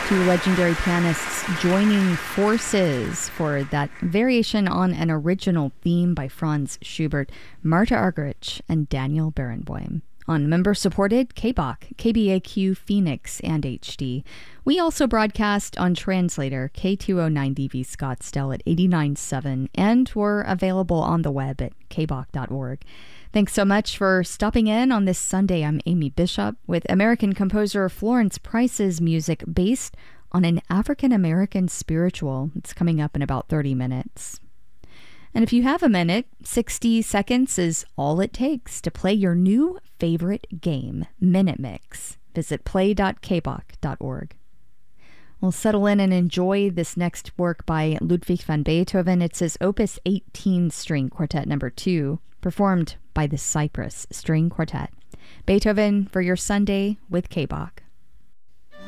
Two legendary pianists joining forces for that variation on an original theme by Franz Schubert, Marta Argerich and Daniel Barenboim. On member-supported KBOK, KBAQ Phoenix, and HD. We also broadcast on Translator K209DV Scottsdale at 89.7, and we're available on the web at kbok.org. Thanks so much for stopping in on this Sunday. I'm Amy Bishop with American composer Florence Price's music based on an African-American spiritual. It's coming up in about 30 minutes. And if you have a minute, 60 seconds is all it takes to play your new favorite game, Minute Mix. Visit play.kbok.org. We'll settle in and enjoy this next work by Ludwig van Beethoven. It's his Opus 18 String Quartet No. 2, performed by the Cypress String Quartet. Beethoven for your Sunday with KBOK.